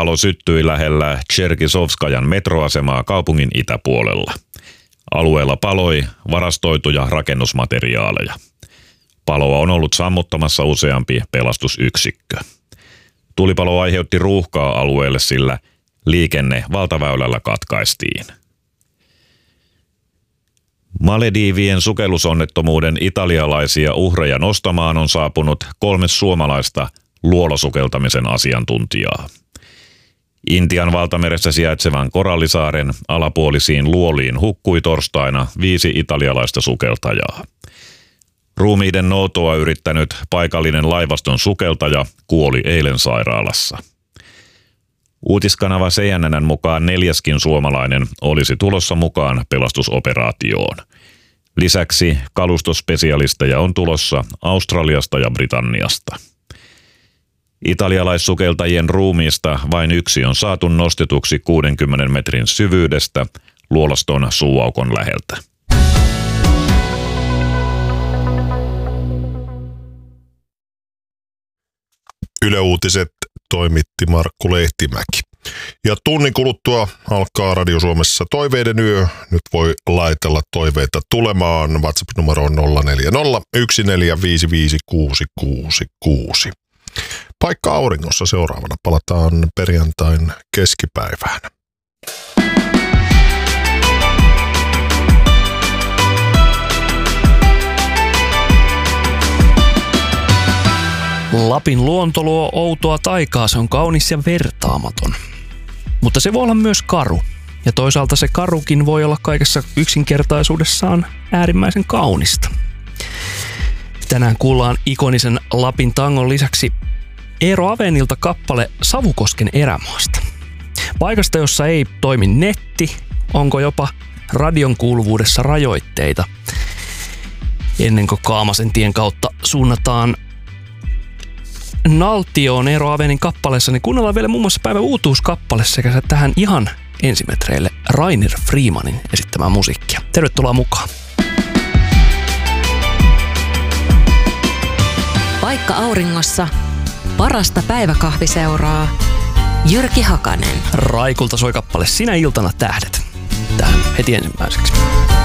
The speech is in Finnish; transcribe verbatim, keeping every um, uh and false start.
Palo syttyi lähellä Cherkisovskajan metroasemaa kaupungin itäpuolella. Alueella paloi varastoituja rakennusmateriaaleja. Paloa on ollut sammuttamassa useampi pelastusyksikkö. Tulipalo aiheutti ruuhkaa alueelle, sillä liikenne valtaväylällä katkaistiin. Malediivien sukellusonnettomuuden italialaisia uhreja nostamaan on saapunut kolme suomalaista luolasukeltamisen asiantuntijaa. Intian valtameressä sijaitsevan Korallisaaren alapuolisiin luoliin hukkui torstaina viisi italialaista sukeltajaa. Ruumiiden noutoa yrittänyt paikallinen laivaston sukeltaja kuoli eilen sairaalassa. Uutiskanava C N N:n mukaan neljäskin suomalainen olisi tulossa mukaan pelastusoperaatioon. Lisäksi kalustospesialisteja on tulossa Australiasta ja Britanniasta. Italialaissukeltajien ruumiista vain yksi on saatu nostetuksi kuudenkymmenen metrin syvyydestä luolaston suuaukon läheltä. Yle Uutiset toimitti Markku Lehtimäki. Ja tunnin kuluttua alkaa Radio Suomessa Toiveiden yö. Nyt voi laitella toiveita tulemaan. WhatsApp-numero on nolla neljä nolla yksi neljä viisi viisi kuusi kuusi kuusi. Paikka auringossa seuraavana. Palataan perjantain keskipäivään. Lapin luonto luo outoa taikaa, se on kaunis ja vertaamaton. Mutta se voi olla myös karu. Ja toisaalta se karukin voi olla kaikessa yksinkertaisuudessaan äärimmäisen kaunista. Tänään kuullaan ikonisen Lapin tangon lisäksi Eero Avenilta kappale Savukosken erämaasta. Paikasta, jossa ei toimi netti, onko jopa radion kuuluvuudessa rajoitteita. Ennen kuin Kaamasen tien kautta suunnataan Naltioon Eero Avenin kappaleessa, niin kuunnellaan vielä muun muassa päivän uutuuskappale sekä tähän ihan ensimetreille Rainer Freemanin esittämää musiikkia. Tervetuloa mukaan. Paikka auringossa, parasta päiväkahviseuraa, Jyrki Hakanen. Raikulta soi kappale Sinä iltana tähdet. Tähän heti ensimmäiseksi.